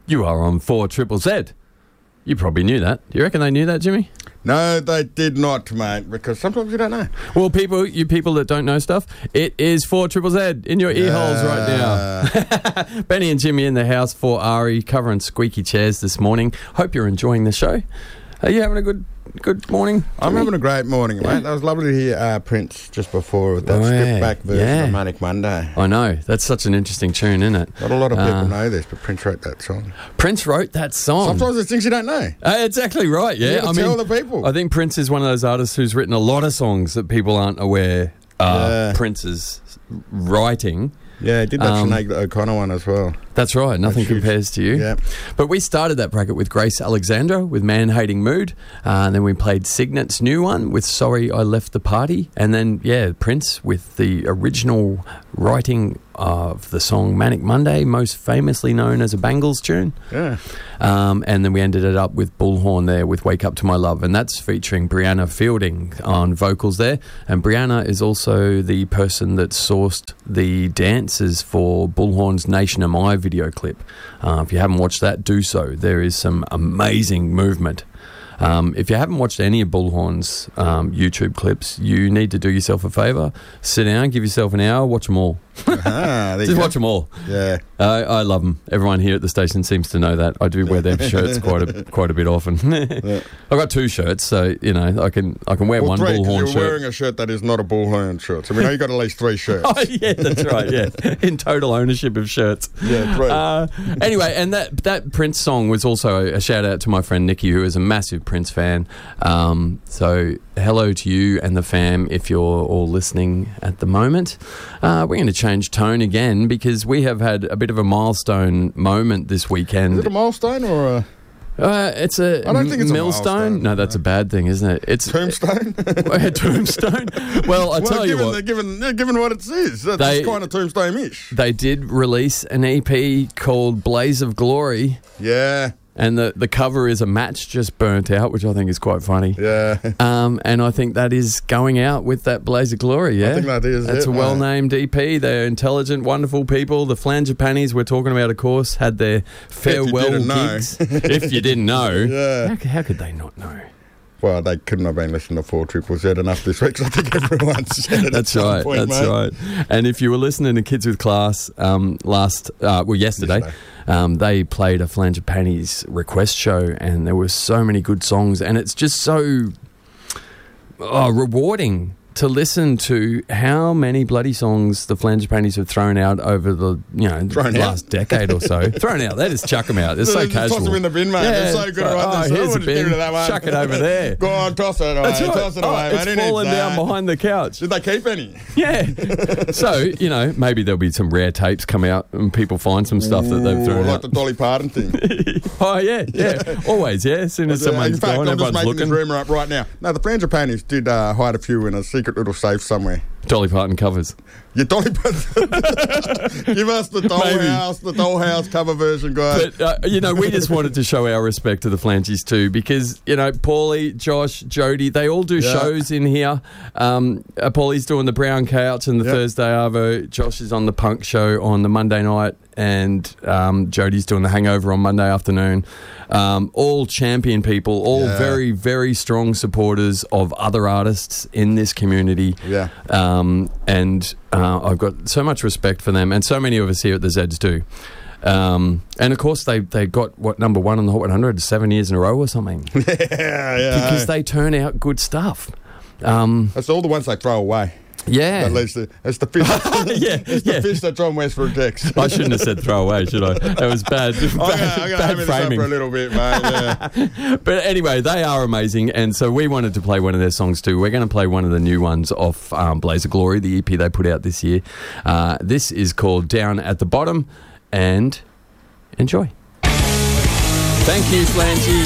You are on 4ZZZ. You probably knew that. Do you reckon they knew that, Jimmy? No, they did not, mate, because sometimes you don't know. Well, you people that don't know stuff, it is 4ZZZ in your ear holes right now. Benny and Jimmy in the house for Ari, covering squeaky chairs this morning. Hope you're enjoying the show. Are you having a good morning, Jimmy? I'm having a great morning, mate. That was lovely to hear Prince just before with that stripped back version of Manic Monday. I know. That's such an interesting tune, isn't it? Not a lot of people know this, but Prince wrote that song. Prince wrote that song? Sometimes there's things you don't know. Exactly right, yeah. Tell the people. I think Prince is one of those artists who's written a lot of songs that people aren't aware Prince's writing. Yeah, he did that Sinead O'Connor one as well. That's right. Nothing compares to you. Yeah. But we started that bracket with Grace Alexandra with Man-Hating Mood. And then we played Signet's new one with Sorry I Left the Party. And then, Prince with the original writing of the song Manic Monday, most famously known as a Bangles tune. Yeah. And then we ended it up with Bullhorn there with Wake Up to My Love. And that's featuring Brianna Fielding on vocals there. And Brianna is also the person that sourced the dances for Bullhorn's Nation Am I video clip. If you haven't watched that, do so. There is some amazing movement. If you haven't watched any of Bullhorn's YouTube clips, you need to do yourself a favour. Sit down, give yourself an hour, watch them all. Just watch them all. Yeah. I love them. Everyone here at the station seems to know that. I do wear their shirts quite a bit often. Yeah. I've got two shirts, so I can wear one Bullhorn shirt. You're wearing a shirt that is not a Bullhorn shirt, so we know you've got at least 3 shirts. Oh, yeah, that's right, yeah. In total ownership of shirts. Yeah, that's right. Anyway, and that Prince song was also a shout-out to my friend Nikki, who is a massive Prince fan. So hello to you and the fam if you're all listening at the moment. We're going to change tone again because we have had a bit of a milestone moment this weekend. Is it a milestone or a... it's a I don't think it's millstone. A milestone. No, that's a bad thing, isn't it? It's tombstone. Tombstone. Well, tell you what. Given what it is, that's kind of tombstone-ish. They did release an EP called Blaze of Glory. Yeah. And the cover is a match just burnt out, which I think is quite funny. Yeah. And I think that is going out with that Blaze of Glory, yeah? I think that is That's a well-named EP. They're intelligent, wonderful people. The Flangipanis we're talking about, of course, had their farewell gigs. If you didn't know. Yeah. How could they not know? Well, they couldn't have been listening to 4ZZZ enough this week, because I think everyone's said it. That's right. Point, that's mate. right. And if you were listening to Kids with Class yesterday, they played a Flangipanis request show, and there were so many good songs, and it's just so rewarding to listen to how many bloody songs the Flangipanis have thrown out over the last decade or so. Thrown out. They just chuck them out. It's so casual. Toss them in the bin, mate. Yeah, They're so good at here's a bin. Chuck it over there. Go on, toss it away. That's right. Toss it away, mate. It's fallen down behind the couch. Did they keep any? Yeah. So, maybe there'll be some rare tapes come out and people find some stuff that they've thrown like out. the Dolly Parton thing. Oh, yeah. Always, yeah. As soon as someone's gone, everyone's looking. I'm just making this rumour up right now. No, the Flangipanis did hide a few in a secret little safe somewhere. Dolly Parton covers. Yeah, Dolly Parton. Give us the Dollhouse cover version, guys. But, we just wanted to show our respect to the Flangies too, because, Paulie, Josh, Jody, they all do shows in here. Paulie's doing the Brown Couch and the Thursday Arvo. Josh is on the Punk Show on the Monday night, and Jody's doing the Hangover on Monday afternoon. All champion people, all very, very strong supporters of other artists in this community. Yeah. And I've got so much respect for them, and so many of us here at the Zeds do. And of course they got number 1 on the Hot 100 7 years in a row or something. Yeah. Because they turn out good stuff. That's all the ones they throw away. Yeah. At least it's the fish. It's the fish that John Westbrook takes. I shouldn't have said throw away, should I? That was bad. Bad framing. For a little bit, mate. Yeah. But anyway, they are amazing, and so we wanted to play one of their songs too. We're going to play one of the new ones off Blaze of Glory, the EP they put out this year. This is called Down at the Bottom, and enjoy. Thank you, Flangy.